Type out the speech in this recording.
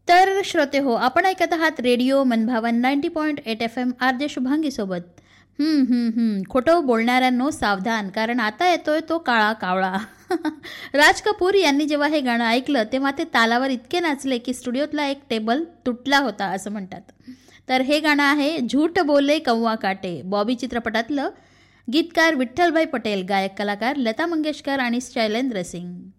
तर श्रोते हो, आपण ऐकत आहात रेडिओ मनभावन 90.8 FM आरजे शुभांगी सोबत. खोटं बोलणाऱ्यांनो सावधान, कारण आता येतोय तो काळा कावळा. राज कपूर यांनी जेव्हा हे गाणं ऐकलं तेव्हा ते तालावर इतके नाचले की स्टुडिओतला एक टेबल तुटला होता असं म्हणतात. तर हे गाणं आहे झूठ बोले कौवा काटे, बॉबी चित्रपटातलं. गीतकार विठ्ठलभाई पटेल, गायक कलाकार लता मंगेशकर आणि शैलेंद्र सिंग.